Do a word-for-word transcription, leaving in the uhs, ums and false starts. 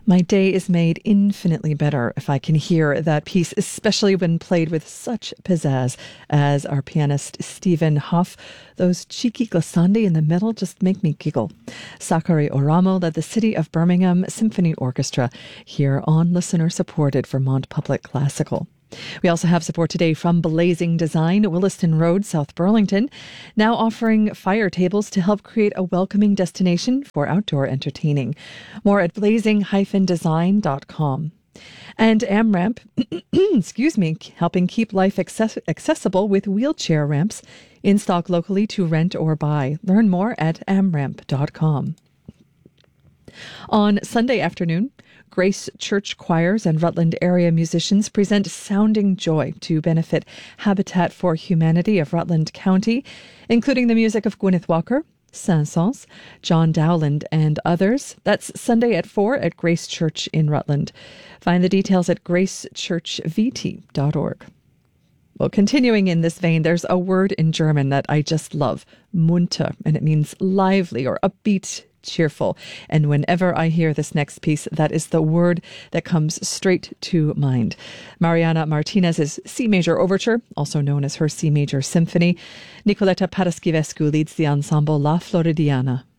My day is made infinitely better if I can hear that piece, especially when played with such pizzazz as our pianist Stephen Hoff. Those cheeky glissandi in the middle just make me giggle. Sakari Oramo led the City of Birmingham Symphony Orchestra here on listener-supported Vermont Public Classical. We also have support today from Blazing Design, Williston Road, South Burlington, now offering fire tables to help create a welcoming destination for outdoor entertaining. More at blazing dash design dot com. And AmRamp, excuse me, helping keep life access- accessible with wheelchair ramps in stock locally to rent or buy. Learn more at amramp dot com. On Sunday afternoon, Grace Church choirs and Rutland area musicians present Sounding Joy to benefit Habitat for Humanity of Rutland County, including the music of Gwyneth Walker, Saint-Saëns, John Dowland, and others. That's Sunday at four at Grace Church in Rutland. Find the details at grace church v t dot org. Well, continuing in this vein, there's a word in German that I just love, munter, and it means lively or upbeat, cheerful. And whenever I hear this next piece, that is the word that comes straight to mind. Mariana Martinez's C Major Overture, also known as her C Major Symphony. Nicoletta Paraschivescu leads the ensemble La Floridiana.